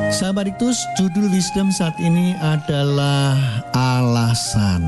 Sahabat Iktus, judul Wisdom saat ini adalah alasan.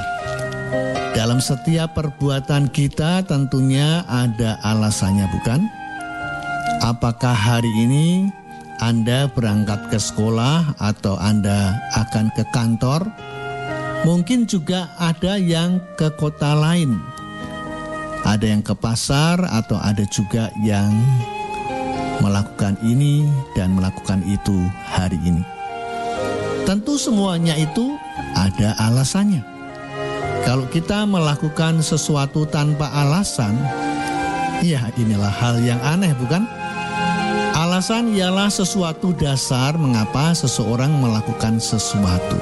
Dalam setiap perbuatan kita tentunya ada alasannya, bukan? Apakah hari ini Anda berangkat ke sekolah atau Anda akan ke kantor? Mungkin juga ada yang ke kota lain. Ada yang ke pasar atau ada juga yang melakukan ini dan melakukan itu hari ini. Tentu semuanya itu ada alasannya. Kalau kita melakukan sesuatu tanpa alasan, ya inilah hal yang aneh, bukan? Alasan ialah sesuatu dasar mengapa seseorang melakukan sesuatu.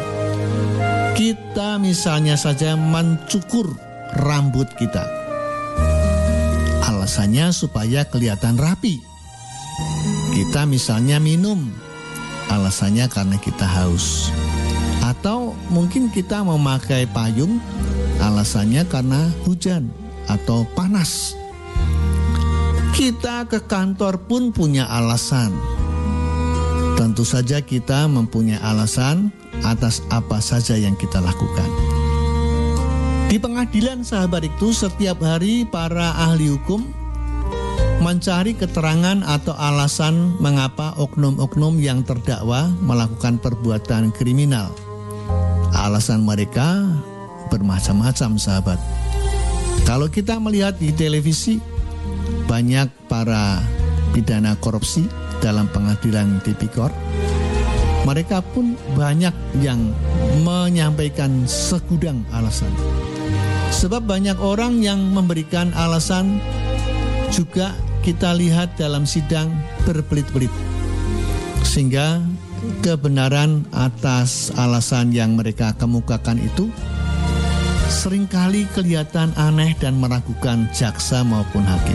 Kita misalnya saja mencukur rambut kita. Alasannya supaya kelihatan rapi. Kita misalnya minum, alasannya karena kita haus. Atau mungkin kita memakai payung, alasannya karena hujan atau panas. Kita ke kantor pun punya alasan. Tentu saja kita mempunyai alasan atas apa saja yang kita lakukan. Di pengadilan, sahabat itu, setiap hari para ahli hukum mencari keterangan atau alasan mengapa oknum-oknum yang terdakwa melakukan perbuatan kriminal. Alasan mereka bermacam-macam, sahabat. Kalau kita melihat di televisi, banyak para pidana korupsi dalam pengadilan tipikor. Mereka pun banyak yang menyampaikan segudang alasan. Sebab banyak orang yang memberikan alasan juga kita lihat dalam sidang berbelit-belit. Sehingga kebenaran atas alasan yang mereka kemukakan itu seringkali kelihatan aneh dan meragukan jaksa maupun hakim.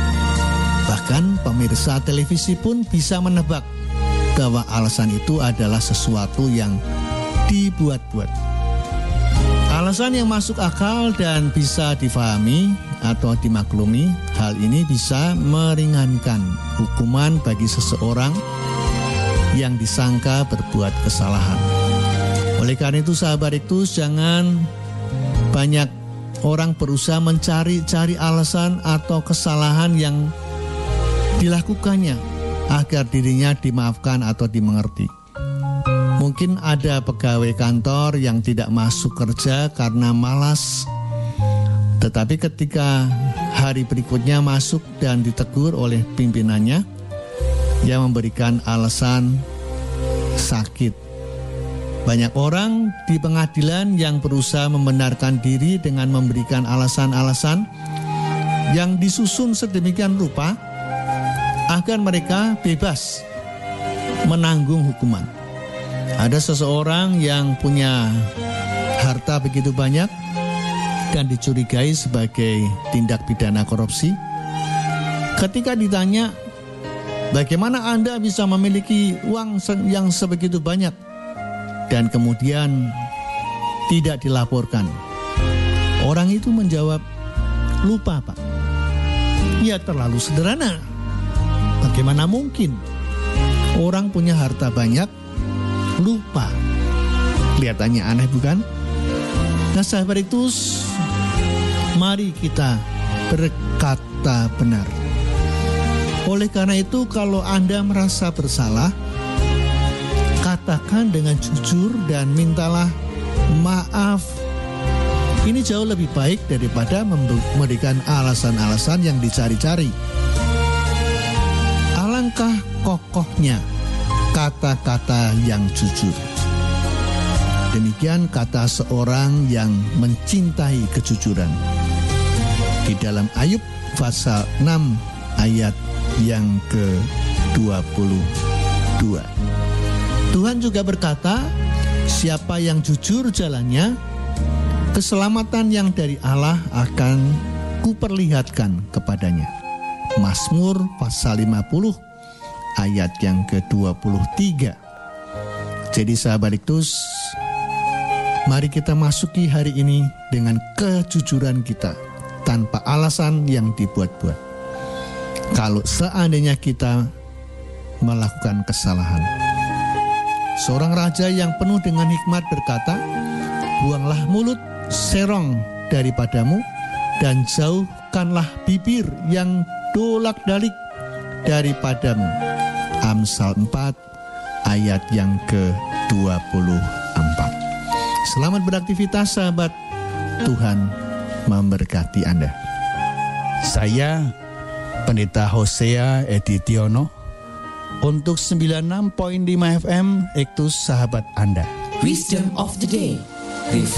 Bahkan pemirsa televisi pun bisa menebak bahwa alasan itu adalah sesuatu yang dibuat-buat. Alasan yang masuk akal dan bisa difahami atau dimaklumi, hal ini bisa meringankan hukuman bagi seseorang yang disangka berbuat kesalahan. Oleh karena itu, sahabat itu, jangan banyak orang berusaha mencari-cari alasan atau kesalahan yang dilakukannya agar dirinya dimaafkan atau dimengerti. Mungkin ada pegawai kantor yang tidak masuk kerja karena malas. Tetapi ketika hari berikutnya masuk dan ditegur oleh pimpinannya, ia memberikan alasan sakit. Banyak orang di pengadilan yang berusaha membenarkan diri dengan memberikan alasan-alasan yang disusun sedemikian rupa agar mereka bebas menanggung hukuman. Ada seseorang yang punya harta begitu banyak dan dicurigai sebagai tindak pidana korupsi. Ketika ditanya, bagaimana Anda bisa memiliki uang yang sebegitu banyak dan kemudian tidak dilaporkan? Orang itu menjawab, lupa Pak. Ya, terlalu sederhana. Bagaimana mungkin orang punya harta banyak lupa? Kelihatannya aneh, bukan? Nah, sahabat itu, mari kita berkata benar. Oleh karena itu, kalau Anda merasa bersalah, katakan dengan jujur dan mintalah maaf. Ini jauh lebih baik daripada memberikan alasan-alasan yang dicari-cari. Alangkah kokohnya kata-kata yang jujur. Demikian kata seorang yang mencintai kejujuran. Di dalam Ayub pasal 6 ayat yang ke-22. Tuhan juga berkata, siapa yang jujur jalannya, keselamatan yang dari Allah akan kuperlihatkan kepadanya. Mazmur pasal 50 ayat yang ke-23. Jadi sahabat Iktus, mari kita masuki hari ini dengan kejujuran kita tanpa alasan yang dibuat-buat. Kalau seandainya kita melakukan kesalahan, Seorang raja yang penuh dengan hikmat berkata, buanglah mulut serong daripadamu dan jauhkanlah bibir yang dolak-dalik daripadamu. Amsal 4 ayat yang ke-24. Selamat beraktivitas sahabat, Tuhan memberkati Anda. Saya Pendeta Hosea Editiono untuk 96.5 FM Iktus Sahabat Anda. Wisdom of the Day.